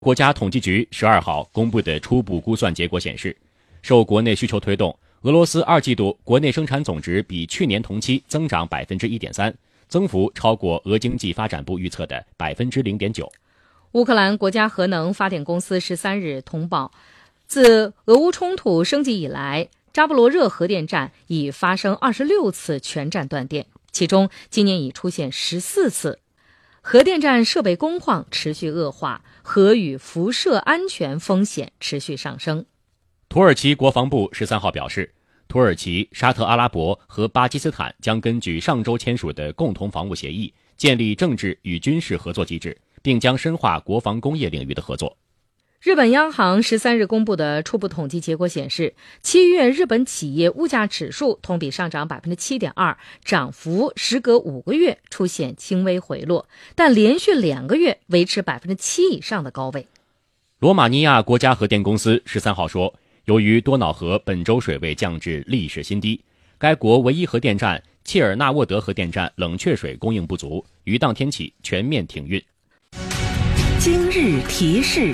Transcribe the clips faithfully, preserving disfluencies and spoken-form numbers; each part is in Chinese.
国家统计局十二号公布的初步估算结果显示，受国内需求推动，俄罗斯二季度国内生产总值比去年同期增长 百分之一点三， 增幅超过俄经济发展部预测的 百分之零点九。 乌克兰国家核能发电公司十三日通报，自俄乌冲突升级以来，扎波罗热核电站已发生二十六次全站断电，其中今年已出现十四次。核电站设备工况持续恶化，核与辐射安全风险持续上升。 土耳其国防部十三号表示，土耳其、沙特阿拉伯和巴基斯坦将根据上周签署的共同防务协议，建立政治与军事合作机制，并将深化国防工业领域的合作。 日本央行十三日公布的初步统计结果显示，七月日本企业物价指数同比上涨 百分之七点二， 涨幅时隔五个月出现轻微回落，但连续两个月维持 百分之七 以上的高位。 罗马尼亚国家核电公司十三号说，由于多瑙河本周水位降至历史新低，该国唯一核电站切尔纳沃德核电站冷却水供应不足，于当天起全面停运。 今日提示。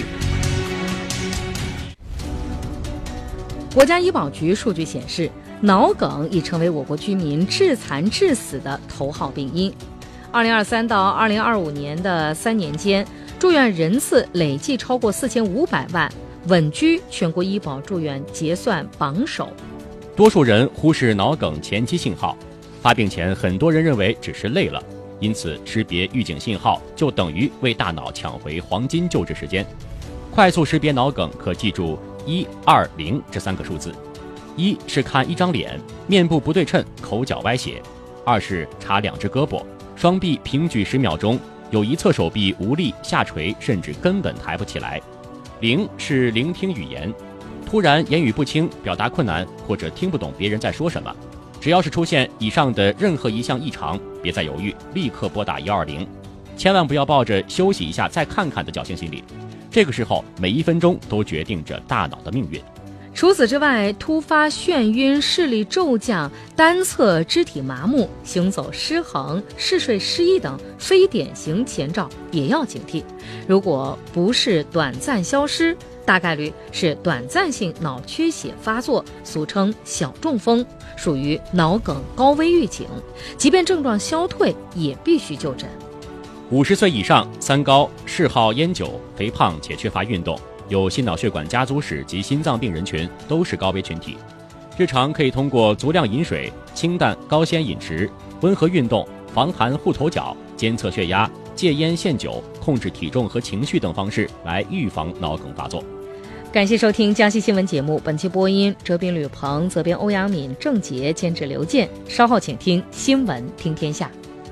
国家医保局数据显示，脑梗已成为我国居民致残致死的头号病因。二零二三到二零二五年的三年间，住院人次累计超过四千五百万，稳居全国医保住院结算榜首。 多数人忽视脑梗前期信号，发病前很多人认为只是累了，因此识别预警信号就等于为大脑抢回黄金救治时间。快速识别脑梗可记住一二零这三个数字。一是看一张脸，面部不对称，口角歪斜；二是查两只胳膊，双臂平举十秒钟，有一侧手臂无力下垂，甚至根本抬不起来。零是聆听语言，突然言语不清，表达困难，或者听不懂别人在说什么。只要是出现以上的任何一项异常，别再犹豫，立刻拨打一二零，千万不要抱着休息一下再看看的侥幸心理。这个时候每一分钟都决定着大脑的命运。 除此之外，突发眩晕、视力骤降、单侧肢体麻木、行走失衡、嗜睡失忆等非典型前兆也要警惕。如果不是短暂消失，大概率是短暂性脑缺血发作，俗称小中风，属于脑梗高危预警。即便症状消退，也必须就诊。 五十岁以上、三高、嗜好烟酒、肥胖且缺乏运动、有心脑血管家族史及心脏病人群都是高危群体。日常可以通过足量饮水、清淡高纤饮食、温和运动、防寒护头脚、监测血压、戒烟限酒、控制体重和情绪等方式来预防脑梗发作。 感谢收听江西新闻节目，本期播音哲斌、吕鹏，责编欧阳敏、郑杰，监制刘健。稍后请听新闻听天下。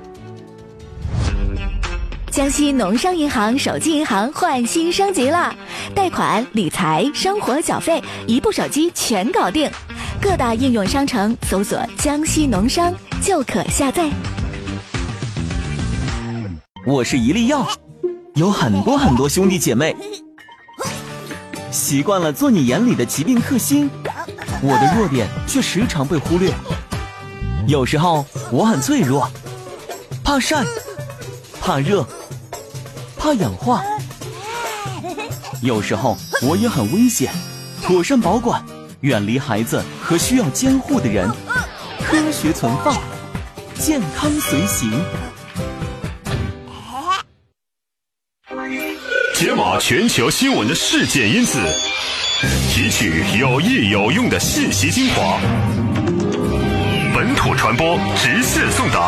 江西农商银行手机银行换新升级了，贷款、理财、生活缴费，一部手机全搞定。各大应用商城搜索江西农商就可下载。 我是一粒药，有很多很多兄弟姐妹，习惯了做你眼里的疾病克星，我的弱点却时常被忽略。有时候我很脆弱，怕晒，怕热，怕氧化。有时候我也很危险，妥善保管，远离孩子和需要监护的人，科学存放，健康随行。 解码全球新闻的事件因子，提取有益有用的信息精华，本土传播，直线送达。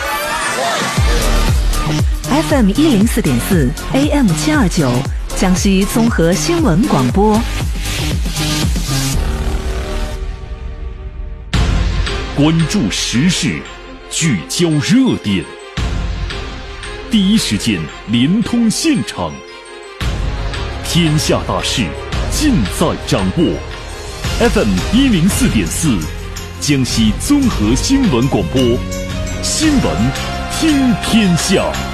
F M 一零四点四 A M 七二九，江西综合新闻广播。 关注时事，聚焦热点，第一时间连通现场，天下大事尽在掌握。F M 一零四点四，江西综合新闻广播，新闻听天下。